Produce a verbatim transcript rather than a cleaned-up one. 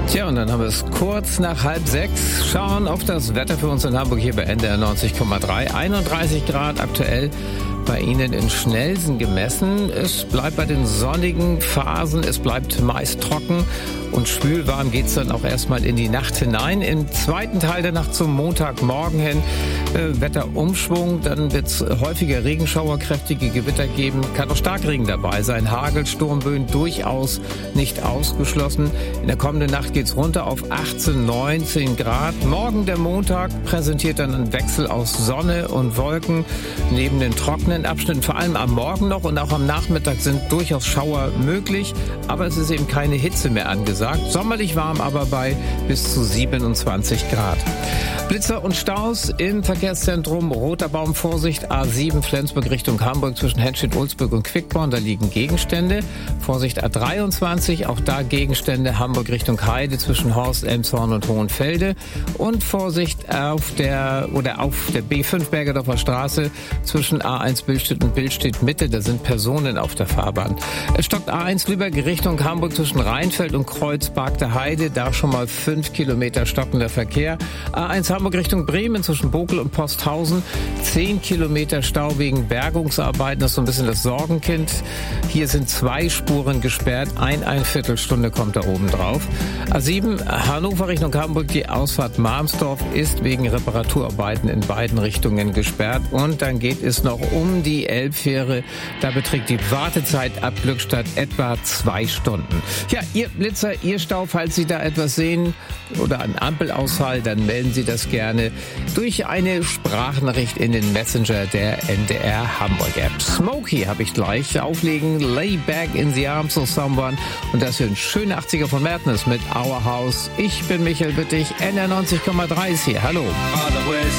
Tja, und dann haben wir es kurz nach halb sechs. Schauen auf das Wetter für uns in Hamburg hier bei N D R neunzig Komma drei. einunddreißig Grad aktuell bei Ihnen in Schnelsen gemessen. Es bleibt bei den sonnigen Phasen, es bleibt meist trocken und schwülwarm geht's dann auch erstmal in die Nacht hinein. Im zweiten Teil der Nacht zum Montagmorgen hin äh, Wetterumschwung, dann wird's häufiger Regenschauer, kräftige Gewitter geben, kann auch Starkregen dabei sein, Hagel, Sturmböen durchaus nicht ausgeschlossen. In der kommenden Nacht geht's runter auf achtzehn, neunzehn Grad. Morgen der Montag präsentiert dann einen Wechsel aus Sonne und Wolken neben den trockenen Abschnitten, vor allem am Morgen noch und auch am Nachmittag sind durchaus Schauer möglich, aber es ist eben keine Hitze mehr angesagt. Sommerlich warm, aber bei bis zu siebenundzwanzig Grad. Blitzer und Staus im Verkehrszentrum Roter Baum, Vorsicht, A sieben Flensburg Richtung Hamburg zwischen Henstedt-Ulzburg und Quickborn, da liegen Gegenstände. Vorsicht A dreiundzwanzig, auch da Gegenstände, Hamburg Richtung Heide zwischen Horst, Elmshorn und Hohenfelde. Und Vorsicht auf der oder auf der B fünf Bergedorfer Straße zwischen A eins Billstedt und Billstedt Mitte, da sind Personen auf der Fahrbahn. Es stockt A eins Lübeck Richtung Hamburg zwischen Rheinfeld und Kreuzberg der Heide, da schon mal fünf Kilometer stockender Verkehr. A eins Hamburg Richtung Bremen zwischen Bokel und Posthausen, zehn Kilometer Stau wegen Bergungsarbeiten, das ist so ein bisschen das Sorgenkind. Hier sind zwei Spuren gesperrt, ein, ein Viertelstunde kommt da oben drauf. A sieben Hannover Richtung Hamburg, die Ausfahrt Marmsdorf ist wegen Reparaturarbeiten in beiden Richtungen gesperrt und dann geht es noch um die Elbfähre, da beträgt die Wartezeit ab Glückstadt etwa zwei Stunden. Ja, ihr Blitzer, ihr Stau, falls Sie da etwas sehen oder einen Ampelausfall, dann melden Sie das gerne durch eine Sprachnachricht in den Messenger der N D R Hamburg App. Smokey habe ich gleich auflegen, Lay Back in the Arms of Someone und das für ein schöner achtziger von Madness mit Our House. Ich bin Michael Wittig, N D R neunzig Komma drei ist hier. Hallo.